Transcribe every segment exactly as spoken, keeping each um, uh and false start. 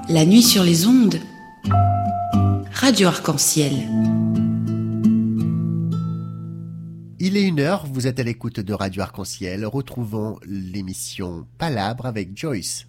La nuit sur les ondes. Radio Arc-en-Ciel. Il est une heure, vous êtes à l'écoute de Radio Arc-en-Ciel. Retrouvons l'émission Palabre avec Joyce.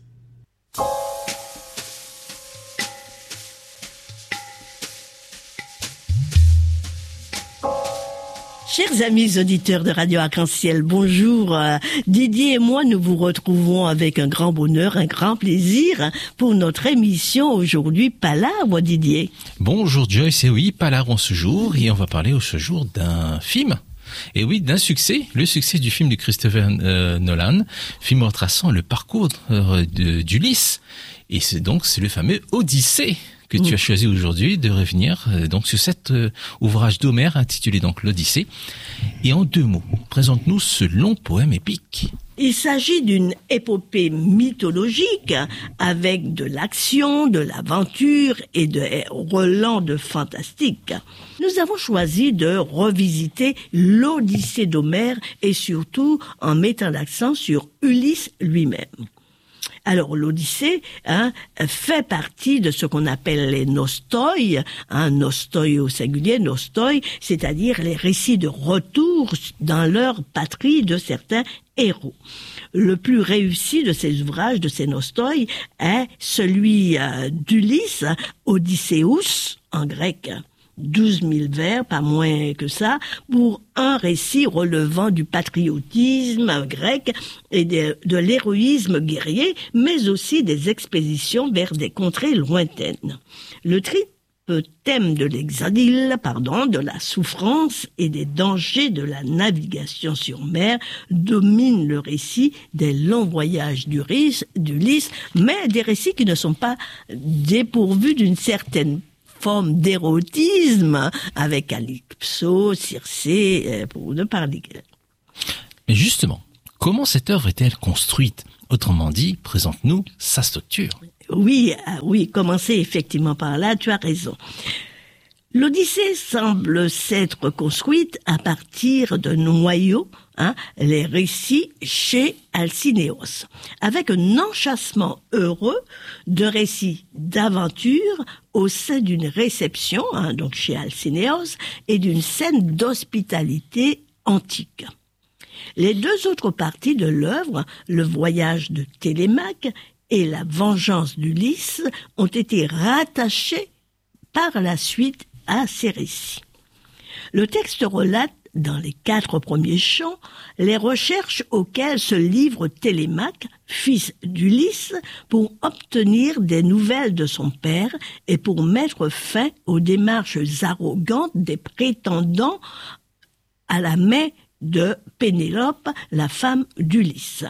Chers amis auditeurs de Radio Arc-en-Ciel, bonjour. Didier et moi, nous vous retrouvons avec un grand bonheur, un grand plaisir pour notre émission aujourd'hui Palabre, Didier. Bonjour Joyce, et oui, Palabre en ce jour, et on va parler au ce jour d'un film. Et oui, d'un succès, le succès du film de Christopher euh, Nolan, film retraçant le parcours euh, de, d'Ulysse. Et c'est donc, c'est le fameux Odyssée que tu as choisi aujourd'hui de revenir euh, donc sur cet euh, ouvrage d'Homère intitulé donc l'Odyssée. Et en deux mots, présente-nous ce long poème épique. Il s'agit d'une épopée mythologique avec de l'action, de l'aventure et de relents de fantastique. Nous avons choisi de revisiter l'Odyssée d'Homère et surtout en mettant l'accent sur Ulysse lui-même. Alors l'Odyssée hein, fait partie de ce qu'on appelle les nostoi, hein, nostoi au singulier, nostoi, c'est-à-dire les récits de retour dans leur patrie de certains héros. Le plus réussi de ces ouvrages, de ces nostoi, est celui euh, d'Ulysse, Odysseus en grec. douze mille vers, pas moins que ça, pour un récit relevant du patriotisme grec et de, de l'héroïsme guerrier, mais aussi des expéditions vers des contrées lointaines. Le triple thème de l'exil, pardon, de la souffrance et des dangers de la navigation sur mer domine le récit des longs voyages d'Ulysse, d'Ulysse, mais des récits qui ne sont pas dépourvus d'une certaine forme d'érotisme avec Calypso, Circé, pour ne parler. Mais justement, comment cette œuvre est-elle construite ? Autrement dit, présente-nous sa structure. Oui, oui, commencer effectivement par là, tu as raison. L'Odyssée semble s'être construite à partir de noyaux, hein, les récits chez Alcinéos, avec un enchâssement heureux de récits d'aventure au sein d'une réception, hein, donc chez Alcinéos, et d'une scène d'hospitalité antique. Les deux autres parties de l'œuvre, le voyage de Télémaque et la vengeance d'Ulysse, ont été rattachées par la suite à ces récits. Le texte relate, dans les quatre premiers chants, les recherches auxquelles se livre Télémaque, fils d'Ulysse, pour obtenir des nouvelles de son père et pour mettre fin aux démarches arrogantes des prétendants à la main de Pénélope, la femme d'Ulysse.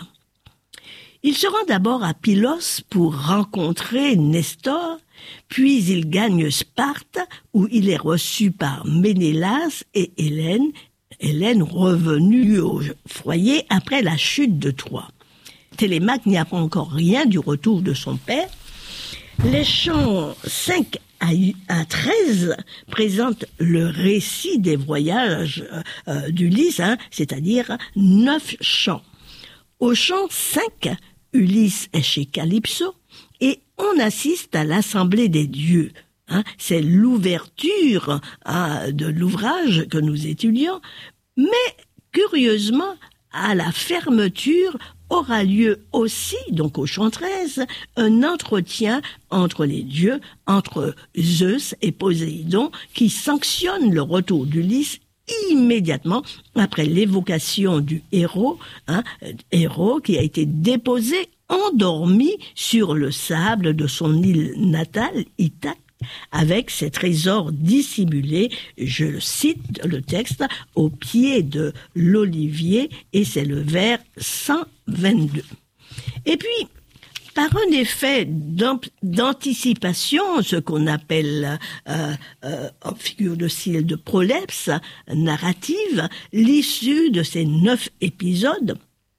Il se rend d'abord à Pylos pour rencontrer Nestor, puis il gagne Sparte où il est reçu par Ménélas et Hélène, Hélène revenue au foyer après la chute de Troie. Télémaque n'y apprend encore rien du retour de son père. Les chants cinq à treize présentent le récit des voyages euh, d'Ulysse, hein, c'est-à-dire neuf chants. Au chant cinq, Ulysse est chez Calypso et on assiste à l'assemblée des dieux. Hein, c'est l'ouverture hein, de l'ouvrage que nous étudions, mais curieusement, à la fermeture aura lieu aussi, donc au chant treize, un entretien entre les dieux, entre Zeus et Poséidon, qui sanctionne le retour d'Ulysse immédiatement après l'évocation du héros, hein, héros qui a été déposé endormi sur le sable de son île natale, Ithaque, avec ses trésors dissimulés, je cite le texte, au pied de l'olivier, et c'est le vers cent vingt-deux. Et puis, par un effet d'anticipation, ce qu'on appelle euh, euh, en figure de style de prolepse narrative, l'issue de ces neuf épisodes,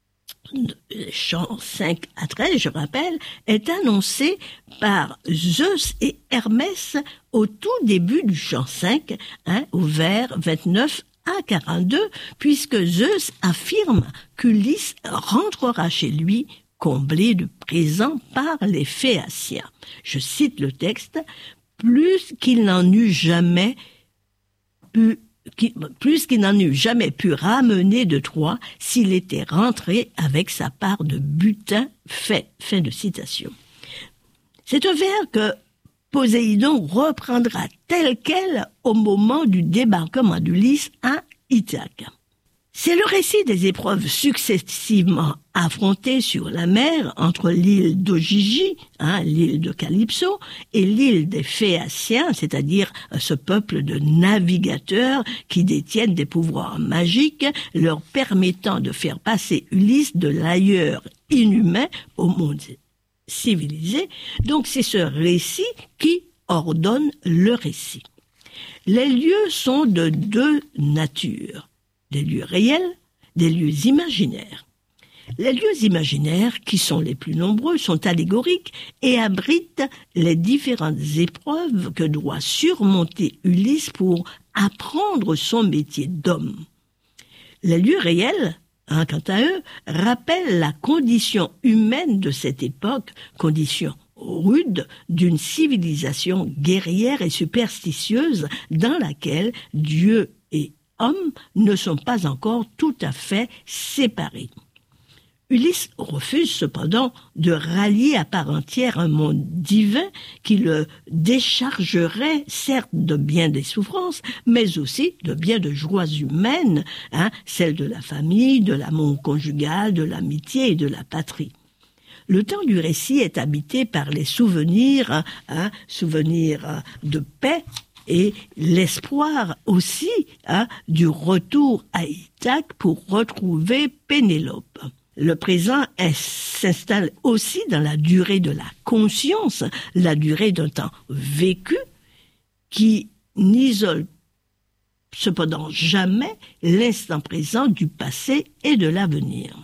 chant cinq à treize, je rappelle, est annoncée par Zeus et Hermès au tout début du chant cinq, hein, au vers vingt-neuf à quarante-deux, puisque Zeus affirme qu'Ulysse rentrera chez lui comblé de présents par les Phéaciens. Je cite le texte, « Plus qu'il n'en eût jamais pu Qui, plus qu'il n'en eût jamais pu ramener de Troie s'il était rentré avec sa part de butin fait. » Fin de citation. C'est un vers que Poséidon reprendra tel quel au moment du débarquement d'Ulysse à Ithaque. C'est le récit des épreuves successivement affrontées sur la mer entre l'île d'Ogygie, hein, l'île de Calypso, et l'île des Phéaciens, c'est-à-dire ce peuple de navigateurs qui détiennent des pouvoirs magiques leur permettant de faire passer Ulysse de l'ailleurs inhumain au monde civilisé. Donc c'est ce récit qui ordonne le récit. Les lieux sont de deux natures. Des lieux réels, des lieux imaginaires. Les lieux imaginaires, qui sont les plus nombreux, sont allégoriques et abritent les différentes épreuves que doit surmonter Ulysse pour apprendre son métier d'homme. Les lieux réels, hein, quant à eux, rappellent la condition humaine de cette époque, condition rude d'une civilisation guerrière et superstitieuse dans laquelle Dieu et hommes ne sont pas encore tout à fait séparés. Ulysse refuse cependant de rallier à part entière un monde divin qui le déchargerait certes de bien des souffrances, mais aussi de bien de joies humaines, hein, celles de la famille, de l'amour conjugal, de l'amitié et de la patrie. Le temps du récit est habité par les souvenirs, hein, souvenirs de paix, et l'espoir aussi hein, du retour à Ithaque pour retrouver Pénélope. Le présent est, s'installe aussi dans la durée de la conscience, la durée d'un temps vécu qui n'isole cependant jamais l'instant présent du passé et de l'avenir.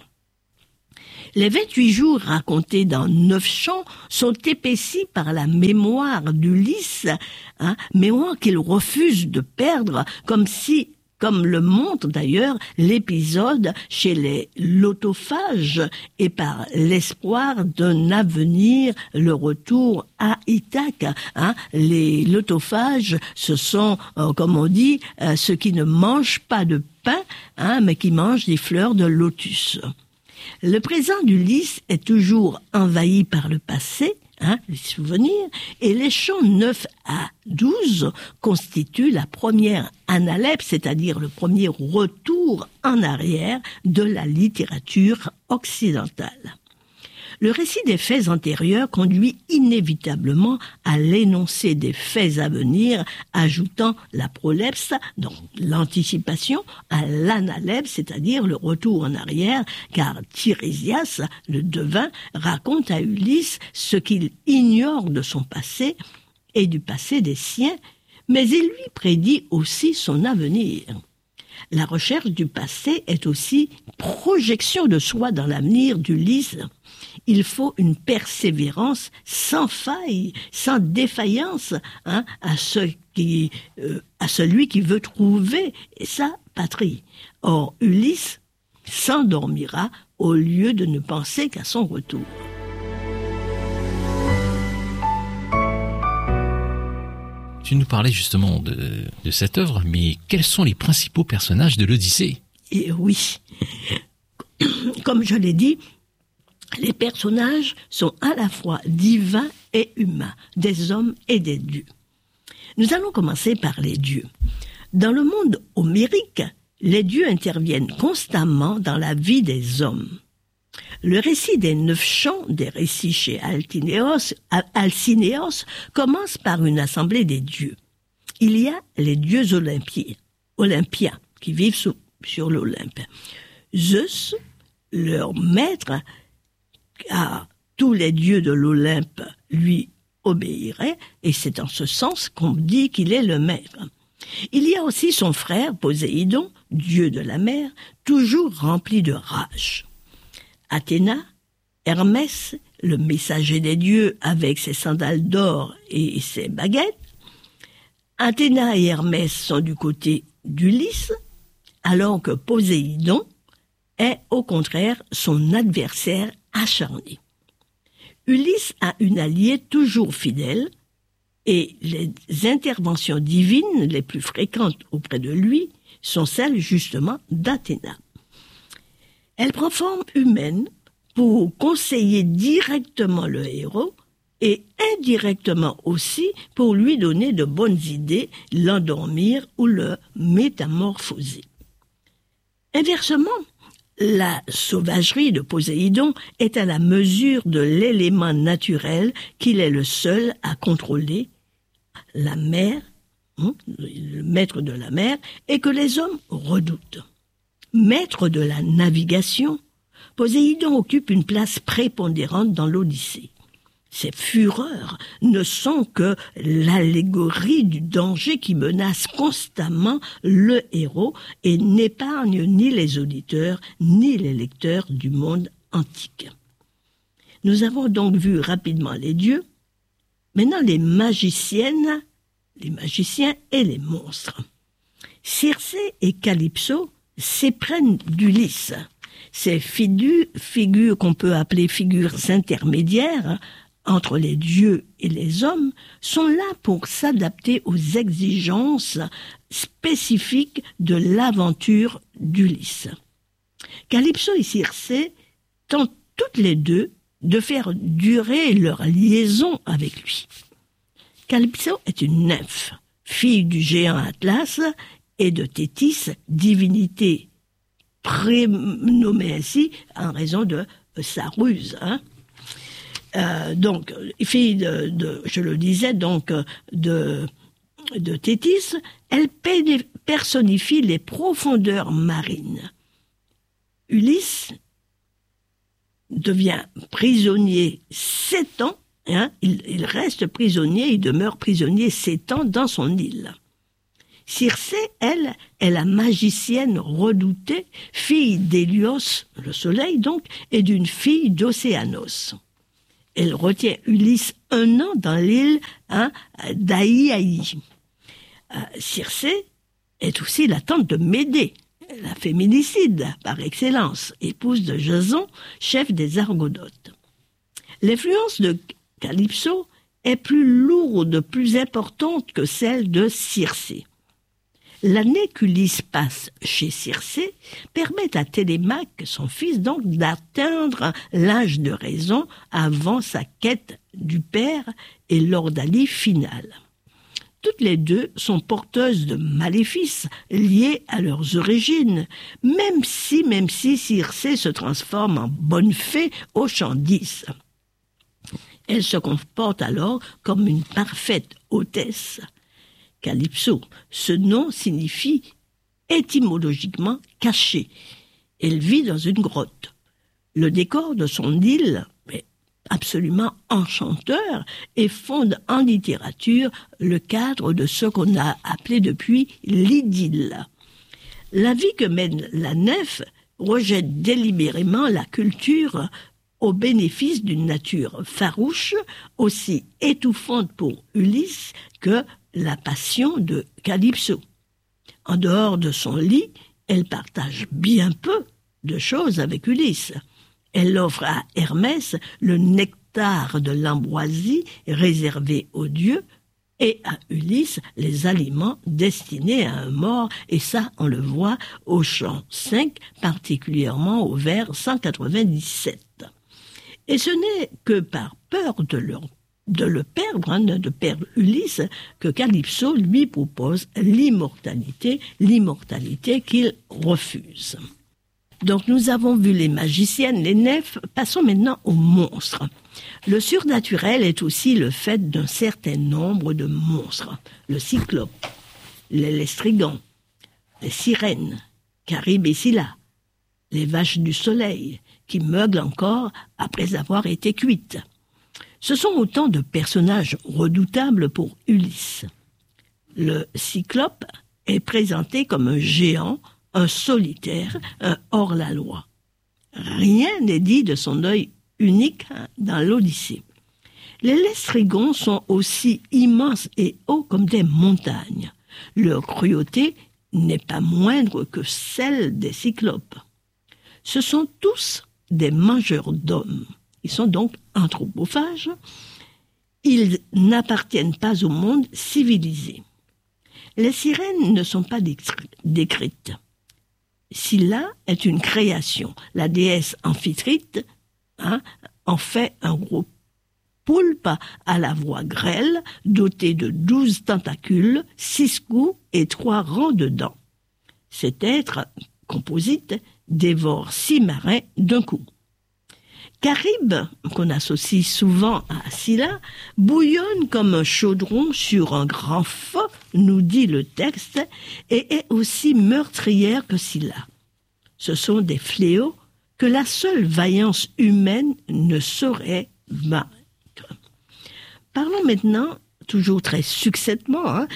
Les vingt-huit jours racontés dans neuf chants sont épaissis par la mémoire d'Ulysse, hein, mémoire qu'il refuse de perdre, comme si, comme le montre d'ailleurs l'épisode chez les lotophages, et par l'espoir d'un avenir, le retour à Ithaque. Hein. Les lotophages, ce sont, euh, comme on dit, euh, ceux qui ne mangent pas de pain, hein, mais qui mangent des fleurs de lotus. Le présent d'Ulysse est toujours envahi par le passé, hein, les souvenirs, et les chants neuf à douze constituent la première analepse, c'est-à-dire le premier retour en arrière de la littérature occidentale. Le récit des faits antérieurs conduit inévitablement à l'énoncé des faits à venir, ajoutant la prolepse, donc l'anticipation, à l'analepse, c'est-à-dire le retour en arrière, car Tirésias, le devin, raconte à Ulysse ce qu'il ignore de son passé et du passé des siens, mais il lui prédit aussi son avenir. La recherche du passé est aussi projection de soi dans l'avenir d'Ulysse. Il faut une persévérance sans faille, sans défaillance, hein, à, ce qui, euh, à celui qui veut trouver sa patrie. Or, Ulysse s'endormira au lieu de ne penser qu'à son retour. Tu nous parlais justement de, de cette œuvre, mais quels sont les principaux personnages de l'Odyssée ? Et oui, comme je l'ai dit, les personnages sont à la fois divins et humains, des hommes et des dieux. Nous allons commencer par les dieux. Dans le monde homérique, les dieux interviennent constamment dans la vie des hommes. Le récit des neuf chants, des récits chez Alcinéos, Alcinéos commence par une assemblée des dieux. Il y a les dieux olympiens, olympiens qui vivent sous, sur l'Olympe. Zeus, leur maître, car tous les dieux de l'Olympe lui obéiraient, et c'est en ce sens qu'on dit qu'il est le maître. Il y a aussi son frère Poséidon, dieu de la mer, toujours rempli de rage. Athéna, Hermès, le messager des dieux avec ses sandales d'or et ses baguettes. Athéna et Hermès sont du côté d'Ulysse, alors que Poséidon est au contraire son adversaire acharné. Ulysse a une alliée toujours fidèle, et les interventions divines les plus fréquentes auprès de lui sont celles justement d'Athéna. Elle prend forme humaine pour conseiller directement le héros et indirectement aussi pour lui donner de bonnes idées, l'endormir ou le métamorphoser. Inversement, la sauvagerie de Poséidon est à la mesure de l'élément naturel qu'il est le seul à contrôler, la mer, hein, le maître de la mer, et que les hommes redoutent. Maître de la navigation, Poséidon occupe une place prépondérante dans l'Odyssée. Ses fureurs ne sont que l'allégorie du danger qui menace constamment le héros et n'épargne ni les auditeurs ni les lecteurs du monde antique. Nous avons donc vu rapidement les dieux, maintenant les magiciennes, les magiciens et les monstres. Circé et Calypso s'éprennent d'Ulysse. Ces figures, figures qu'on peut appeler figures intermédiaires entre les dieux et les hommes sont là pour s'adapter aux exigences spécifiques de l'aventure d'Ulysse. Calypso et Circé tentent toutes les deux de faire durer leur liaison avec lui. Calypso est une nymphe, fille du géant Atlas et de Thétis, divinité prénommée ainsi en raison de sa ruse. Hein. Euh, donc, fille de, de, je le disais, donc de, de Thétis, elle personnifie les profondeurs marines. Ulysse devient prisonnier sept ans, hein, il, il reste prisonnier, il demeure prisonnier sept ans dans son île. Circé, elle, est la magicienne redoutée, fille d'Hélios, le soleil donc, et d'une fille d'Océanos. Elle retient Ulysse un an dans l'île hein, d'Aïaï. Euh, Circé est aussi la tante de Médée, la féminicide par excellence, épouse de Jason, chef des Argonautes. L'influence de Calypso est plus lourde, plus importante que celle de Circé. L'année qu'Ulysse passe chez Circé permet à Télémaque, son fils donc, d'atteindre l'âge de raison avant sa quête du père et l'ordalie finale. Toutes les deux sont porteuses de maléfices liés à leurs origines, même si, même si Circé se transforme en bonne fée au chant dix. Elle se comporte alors comme une parfaite hôtesse. Calypso, ce nom signifie étymologiquement caché. Elle vit dans une grotte. Le décor de son île est absolument enchanteur et fonde en littérature le cadre de ce qu'on a appelé depuis l'idylle. La vie que mène la nymphe rejette délibérément la culture au bénéfice d'une nature farouche, aussi étouffante pour Ulysse que la passion de Calypso. En dehors de son lit, elle partage bien peu de choses avec Ulysse. Elle offre à Hermès le nectar de l'ambroisie réservé aux dieux et à Ulysse les aliments destinés à un mort, et ça on le voit au chant cinq, particulièrement au vers cent quatre-vingt-dix-sept. Et ce n'est que par peur de leur de le perdre, hein, de perdre Ulysse, que Calypso lui propose l'immortalité, l'immortalité qu'il refuse. Donc nous avons vu les magiciennes, les nymphes, passons maintenant aux monstres. Le surnaturel est aussi le fait d'un certain nombre de monstres. Le cyclope, les lestrigons, les sirènes, Charybde et Scylla, les vaches du soleil, qui meuglent encore après avoir été cuites. Ce sont autant de personnages redoutables pour Ulysse. Le cyclope est présenté comme un géant, un solitaire, un hors-la-loi. Rien n'est dit de son œil unique dans l'Odyssée. Les lestrigons sont aussi immenses et hauts comme des montagnes. Leur cruauté n'est pas moindre que celle des cyclopes. Ce sont tous des mangeurs d'hommes. Ils sont donc anthropophages. Ils n'appartiennent pas au monde civilisé. Les sirènes ne sont pas décrites. Scylla est une création. La déesse Amphitrite hein, en fait un gros poulpe à la voix grêle, doté de douze tentacules, six coups et trois rangs de dents. Cet être composite dévore six marins d'un coup. Caribe, qu'on associe souvent à Scylla, bouillonne comme un chaudron sur un grand feu, nous dit le texte, et est aussi meurtrière que Scylla. Ce sont des fléaux que la seule vaillance humaine ne saurait vaincre. Parlons maintenant, toujours très succinctement, hein,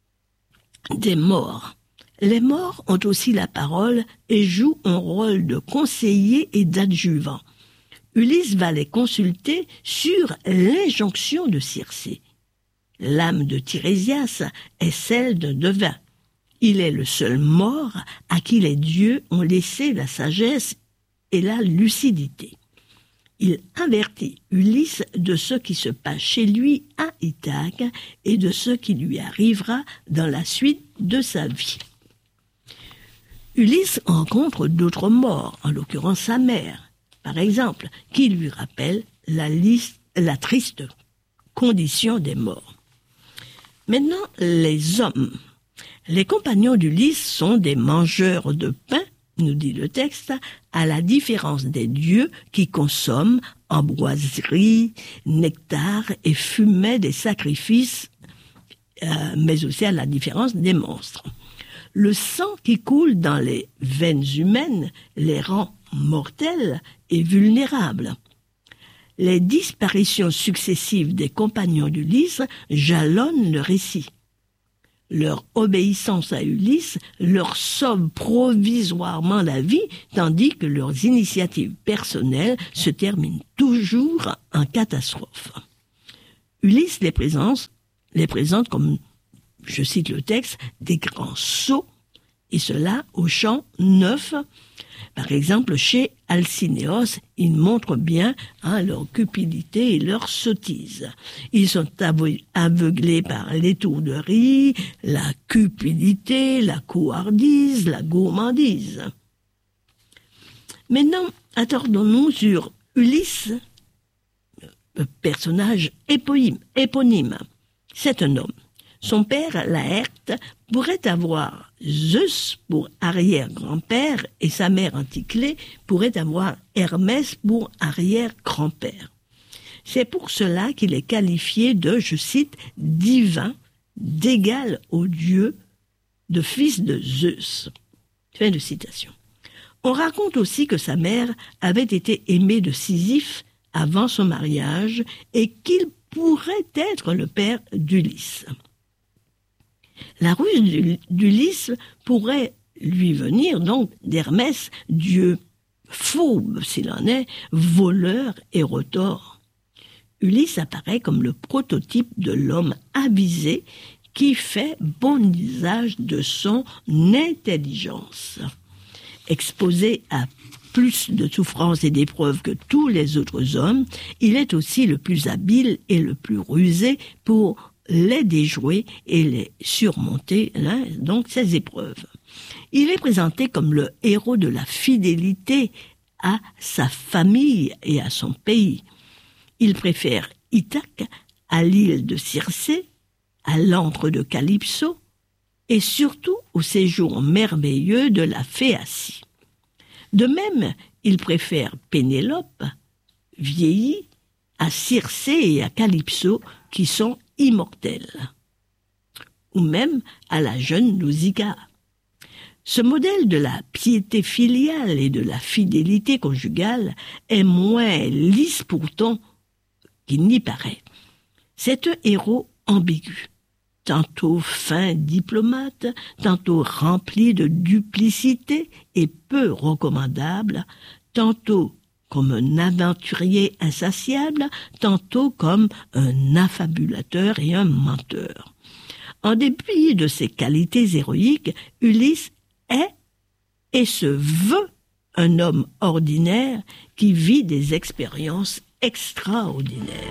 des morts. Les morts ont aussi la parole et jouent un rôle de conseiller et d'adjuvant. Ulysse va les consulter sur l'injonction de Circé. L'âme de Tirésias est celle d'un devin. Il est le seul mort à qui les dieux ont laissé la sagesse et la lucidité. Il avertit Ulysse de ce qui se passe chez lui à Ithaque et de ce qui lui arrivera dans la suite de sa vie. Ulysse rencontre d'autres morts, en l'occurrence sa mère, par exemple, qui lui rappelle la, liste, la triste condition des morts. Maintenant, les hommes. Les compagnons d'Ulysse sont des mangeurs de pain, nous dit le texte, à la différence des dieux qui consomment ambroiserie, nectar et fumet des sacrifices, euh, mais aussi à la différence des monstres. Le sang qui coule dans les veines humaines les rend mortels et vulnérables. Les disparitions successives des compagnons d'Ulysse jalonnent le récit. Leur obéissance à Ulysse leur sauve provisoirement la vie, tandis que leurs initiatives personnelles se terminent toujours en catastrophe. Ulysse les présente, les présente comme, je cite le texte, des grands sots, et cela au champ neuf. Par exemple, chez Alcinéos, ils montrent bien hein, leur cupidité et leur sottise. Ils sont aveuglés par l'étourderie, la cupidité, la couardise, la gourmandise. Maintenant, attardons-nous sur Ulysse, personnage éponyme. éponyme. C'est un homme. Son père, Laërte, pourrait avoir Zeus pour arrière-grand-père et sa mère Anticlée pourrait avoir Hermès pour arrière-grand-père. C'est pour cela qu'il est qualifié de, je cite, divin, d'égal au dieu, de fils de Zeus. Fin de citation. On raconte aussi que sa mère avait été aimée de Sisyphe avant son mariage et qu'il pourrait être le père d'Ulysse. La ruse d'Ulysse pourrait lui venir donc d'Hermès, dieu fourbe s'il en est, voleur et retors. Ulysse apparaît comme le prototype de l'homme avisé qui fait bon usage de son intelligence. Exposé à plus de souffrances et d'épreuves que tous les autres hommes, il est aussi le plus habile et le plus rusé pour les déjouer et les surmonter, hein, donc ces épreuves. Il est présenté comme le héros de la fidélité à sa famille et à son pays. Il préfère Ithaque à l'île de Circé, à l'antre de Calypso et surtout au séjour merveilleux de la Phéacie. De même, il préfère Pénélope, vieillie, à Circé et à Calypso qui sont immortelle, ou même à la jeune Nausicaa. Ce modèle de la piété filiale et de la fidélité conjugale est moins lisse pourtant qu'il n'y paraît. C'est un héros ambigu, tantôt fin diplomate, tantôt rempli de duplicité et peu recommandable, tantôt comme un aventurier insatiable, tantôt comme un affabulateur et un menteur. En dépit de ses qualités héroïques, Ulysse est et se veut un homme ordinaire qui vit des expériences extraordinaires.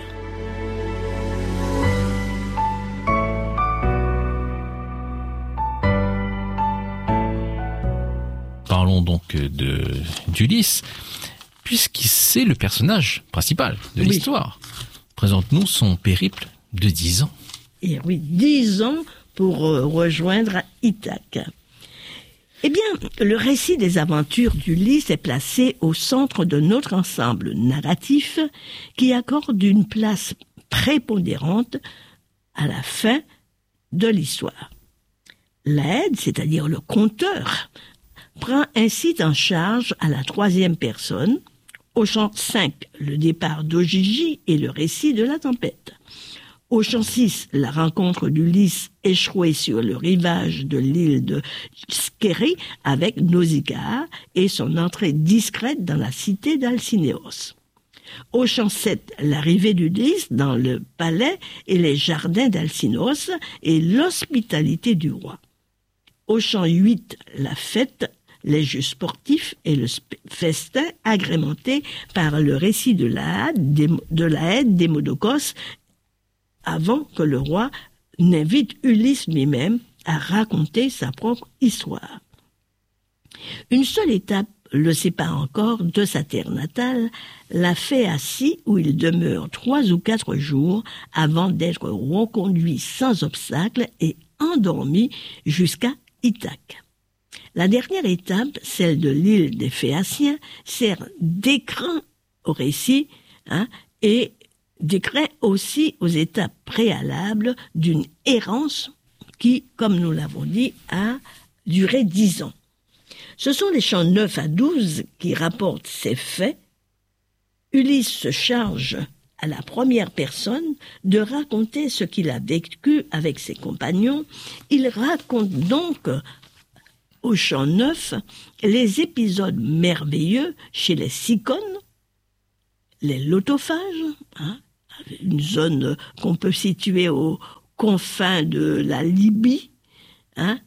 Parlons donc de d'Ulysse, puisqu'il c'est le personnage principal de oui. l'histoire. Présente-nous son périple de dix ans. Et oui, dix ans pour euh, rejoindre Ithaque. Eh bien, le récit des aventures d'Ulysse est placé au centre de notre ensemble narratif qui accorde une place prépondérante à la fin de l'histoire. L'Aède, c'est-à-dire le conteur, prend ainsi en charge à la troisième personne, au chant cinq, le départ d'Ogygie et le récit de la tempête. Au chant six, la rencontre d'Ulysse échoué sur le rivage de l'île de Skérie avec Nausicaa et son entrée discrète dans la cité d'Alcinéos. Au chant sept, l'arrivée d'Ulysse dans le palais et les jardins d'Alcinos et l'hospitalité du roi. Au chant huit, la fête, les jeux sportifs et le festin agrémenté par le récit de la de la Haide d'Hémodocos avant que le roi n'invite Ulysse lui-même à raconter sa propre histoire. Une seule étape le sépare encore de sa terre natale, la Phéacie où il demeure trois ou quatre jours avant d'être reconduit sans obstacle et endormi jusqu'à Ithaque. La dernière étape, celle de l'île des Phéaciens, sert d'écran au récit hein, et d'écran aussi aux étapes préalables d'une errance qui, comme nous l'avons dit, a duré dix ans. Ce sont les chants neuf à douze qui rapportent ces faits. Ulysse se charge à la première personne de raconter ce qu'il a vécu avec ses compagnons. Il raconte donc au chant neuf les épisodes merveilleux chez les Cicones, les Lotophages, hein, une zone qu'on peut situer aux confins de la Libye, hein,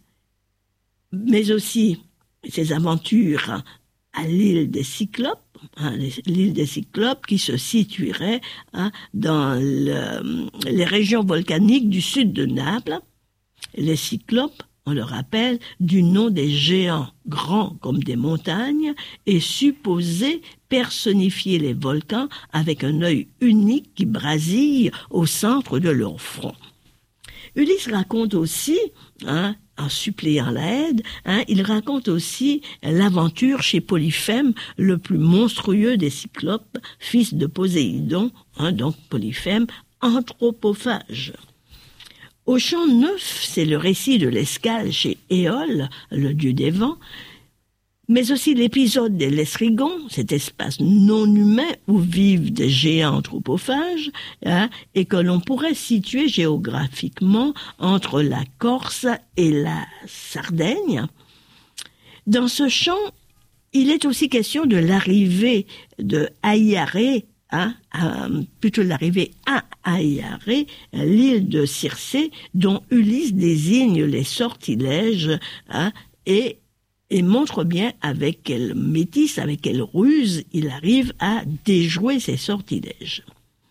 mais aussi ses aventures à l'île des Cyclopes, hein, l'île des Cyclopes qui se situerait hein, dans le, les régions volcaniques du sud de Naples. Les Cyclopes, on le rappelle, du nom des géants grands comme des montagnes et supposés personnifier les volcans avec un œil unique qui brasille au centre de leur front. Ulysse raconte aussi, hein, en suppléant l'Aède, hein, il raconte aussi l'aventure chez Polyphème, le plus monstrueux des Cyclopes, fils de Poséidon, hein, donc Polyphème, anthropophage. Au chant neuf, c'est le récit de l'escale chez Éole, le dieu des vents, mais aussi l'épisode des Lesrigons, cet espace non humain où vivent des géants anthropophages, hein, et que l'on pourrait situer géographiquement entre la Corse et la Sardaigne. Dans ce chant, il est aussi question de l'arrivée de Aiaré, hein, à, plutôt l'arrivée à Aiaré, l'île de Circé, dont Ulysse désigne les sortilèges, hein, et et montre bien avec quelle métisse, avec quelle ruse il arrive à déjouer ses sortilèges.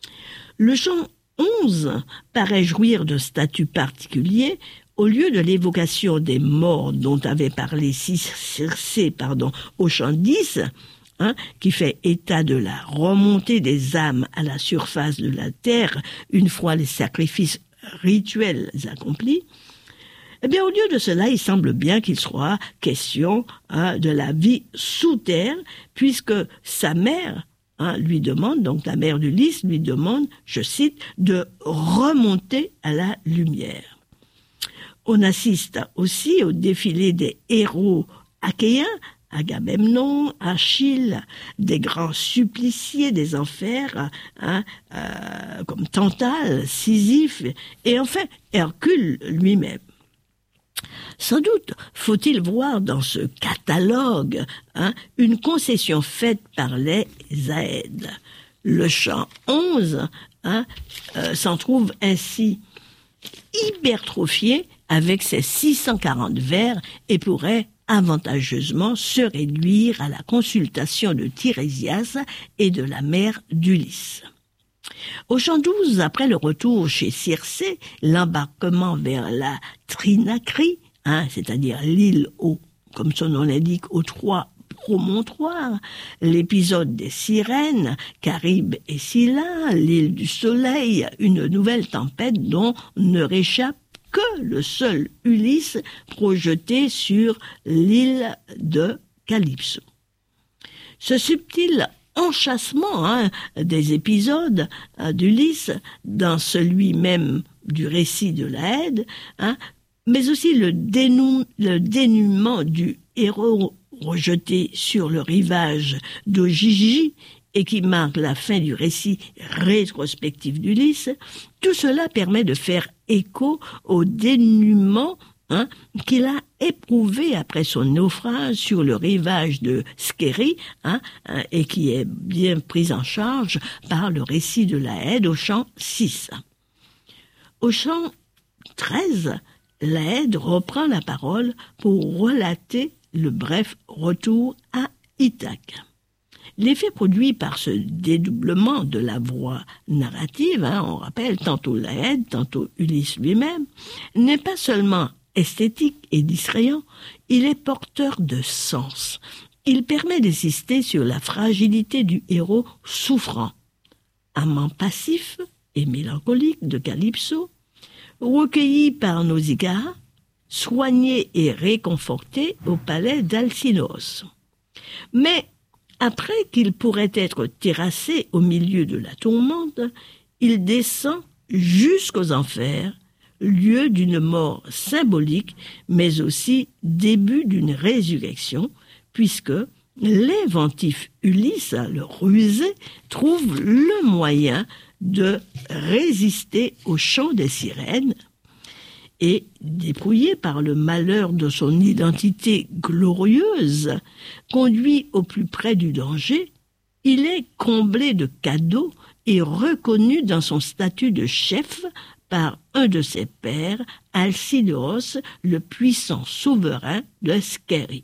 Le chant onze paraît jouir de statut particulier au lieu de l'évocation des morts dont avait parlé Circé pardon, au chant dix, hein, qui fait état de la remontée des âmes à la surface de la terre une fois les sacrifices rituels accomplis. Eh bien, au lieu de cela, il semble bien qu'il soit question hein, de la vie sous terre, puisque sa mère hein, lui demande, donc la mère d'Ulysse lui demande, je cite, de remonter à la lumière. On assiste aussi au défilé des héros achéens, Agamemnon, Achille, des grands suppliciés des enfers, hein, euh, comme Tantale, Sisyphe, et enfin Hercule lui-même. Sans doute faut-il voir dans ce catalogue hein, une concession faite par les Aèdes. Le chant onze hein, euh, s'en trouve ainsi hypertrophié avec ses six cent quarante vers et pourrait avantageusement se réduire à la consultation de Tirésias et de la mère d'Ulysse. Au chant douze, après le retour chez Circé, l'embarquement vers la Trinacrie, hein, c'est-à-dire l'île aux, comme son nom l'indique, aux trois promontoires, l'épisode des sirènes, Caribe et Scylla, l'île du soleil, une nouvelle tempête dont ne réchappe que le seul Ulysse projeté sur l'île de Calypso. Ce subtil enchâssement hein, des épisodes hein, d'Ulysse dans celui même du récit de l'Aède, hein, mais aussi le, dénou, le dénuement du héros rejeté sur le rivage d'Ogygie et qui marque la fin du récit rétrospectif d'Ulysse, tout cela permet de faire écho au dénuement hein, qu'il a éprouvé après son naufrage sur le rivage de Scérie hein, hein, et qui est bien pris en charge par le récit de l'Aède au chant six. Au chant treize, l'Aède reprend la parole pour relater le bref retour à Ithaque. L'effet produit par ce dédoublement de la voix narrative, hein, on rappelle tantôt l'Aède, tantôt Ulysse lui-même, n'est pas seulement esthétique et distrayant, il est porteur de sens. Il permet d'insister sur la fragilité du héros souffrant, amant passif et mélancolique de Calypso, recueilli par Nausicaa, soigné et réconforté au palais d'Alcinoos. Mais après qu'il pourrait être terrassé au milieu de la tourmente, il descend jusqu'aux enfers, lieu d'une mort symbolique, mais aussi début d'une résurrection, puisque l'inventif Ulysse, le rusé, trouve le moyen de résister au chant des sirènes et, dépouillé par le malheur de son identité glorieuse, conduit au plus près du danger, il est comblé de cadeaux et reconnu dans son statut de chef par un de ses pairs, Alcinoos, le puissant souverain de Scérie.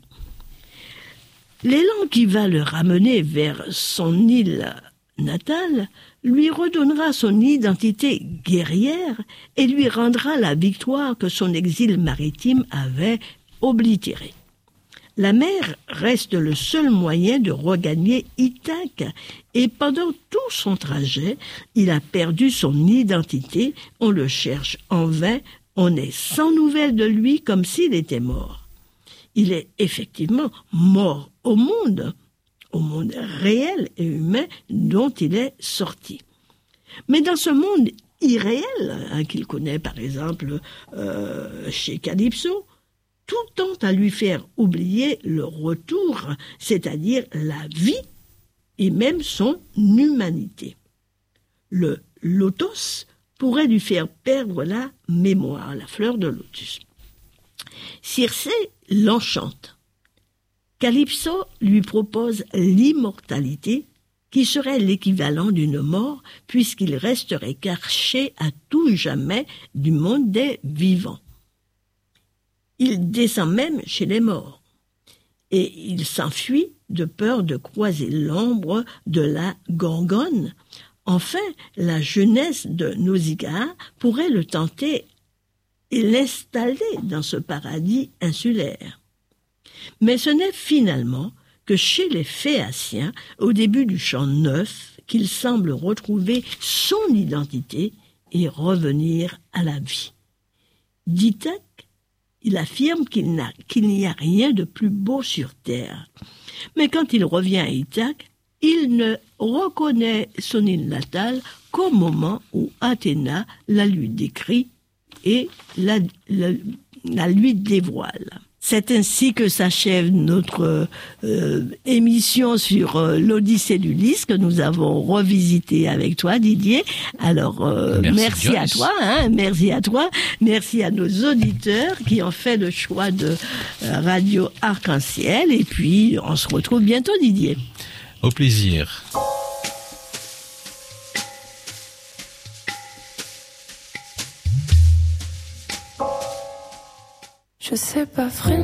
L'élan qui va le ramener vers son île natale lui redonnera son identité guerrière et lui rendra la victoire que son exil maritime avait oblitérée. La mer reste le seul moyen de regagner Ithaque et pendant tout son trajet, il a perdu son identité, on le cherche en vain, on est sans nouvelles de lui comme s'il était mort. Il est effectivement mort au monde, au monde réel et humain dont il est sorti. Mais dans ce monde irréel, hein, qu'il connaît par exemple euh, chez Calypso, tout tend à lui faire oublier le retour, c'est-à-dire la vie et même son humanité. Le lotos pourrait lui faire perdre la mémoire, la fleur de lotus. Circé l'enchante. Calypso lui propose l'immortalité qui serait l'équivalent d'une mort puisqu'il resterait caché à tout jamais du monde des vivants. Il descend même chez les morts et il s'enfuit de peur de croiser l'ombre de la Gorgone. Enfin, la jeunesse de Nausicaa pourrait le tenter et l'installer dans ce paradis insulaire. Mais ce n'est finalement que chez les Phéaciens, au début du chant neuf, qu'il semble retrouver son identité et revenir à la vie. D'Ithaque, il affirme qu'il n'a, qu'il n'y a rien de plus beau sur terre. Mais quand il revient à Ithaque, il ne reconnaît son île natale qu'au moment où Athéna la lui décrit et la, la, la lui dévoile. C'est ainsi que s'achève notre euh, émission sur euh, l'Odyssée d'Ulysse que nous avons revisité avec toi, Didier. Alors, euh, merci, merci à toi, hein, merci à toi, merci à nos auditeurs qui ont fait le choix de euh, Radio Arc-en-Ciel. Et puis, on se retrouve bientôt, Didier. Au plaisir. Je sais pas freiner.